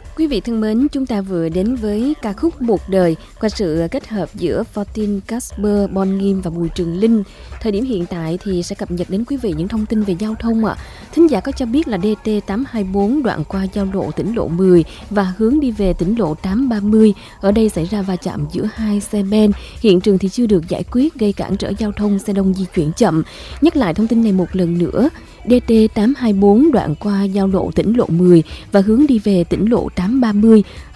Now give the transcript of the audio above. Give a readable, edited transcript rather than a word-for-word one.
Quý vị thân mến, chúng ta vừa đến với ca khúc Một Đời qua sự kết hợp giữa Fortin Casper, Bon Nghiêm và Bùi Trường Linh. Thời điểm hiện tại thì sẽ cập nhật đến quý vị những thông tin về giao thông ạ. Thính giả có cho biết là DT824 đoạn qua giao lộ tỉnh lộ 10 và hướng đi về tỉnh lộ 830. Ở đây xảy ra va chạm giữa hai xe ben. Hiện trường thì chưa được giải quyết, gây cản trở giao thông, xe đông di chuyển chậm. Nhắc lại thông tin này một lần nữa. DT824 đoạn qua giao lộ tỉnh lộ 10 và hướng đi về tỉnh lộ 830.